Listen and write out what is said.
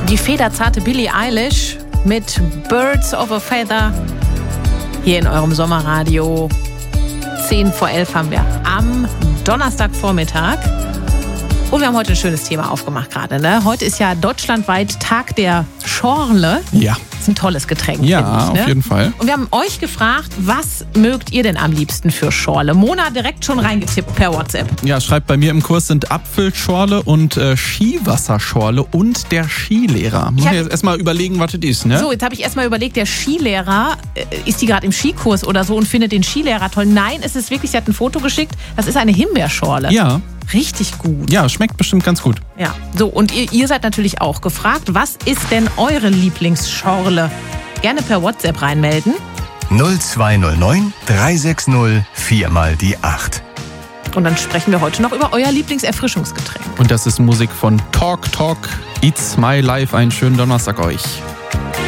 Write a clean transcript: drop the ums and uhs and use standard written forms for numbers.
Die federzarte Billie Eilish mit Birds of a Feather hier in eurem Sommerradio. 10:11 haben wir am Donnerstagvormittag. Und wir haben heute ein schönes Thema aufgemacht gerade. Ne? Heute ist ja deutschlandweit Tag der Schorle. Ja. Das ist ein tolles Getränk. Ja, ich, ne? auf jeden Fall. Und wir haben euch gefragt, was mögt ihr denn am liebsten für Schorle? Mona direkt schon reingetippt per WhatsApp. Ja, schreibt, bei mir im Kurs sind Apfelschorle und Skiwasserschorle und der Skilehrer. Muss ich jetzt erstmal überlegen, was das ist, ne? So, jetzt habe ich erstmal überlegt, der Skilehrer, ist die gerade im Skikurs oder so und findet den Skilehrer toll? Nein, es ist wirklich, sie hat ein Foto geschickt, das ist eine Himbeerschorle. Ja. Richtig gut. Ja, schmeckt bestimmt ganz gut. Ja, so, und ihr seid natürlich auch gefragt, was ist denn eure Lieblingsschorle? Gerne per WhatsApp reinmelden. 0209 360 4x8. Und dann sprechen wir heute noch über euer Lieblingserfrischungsgetränk. Und das ist Musik von Talk Talk. It's My Life. Einen schönen Donnerstag euch.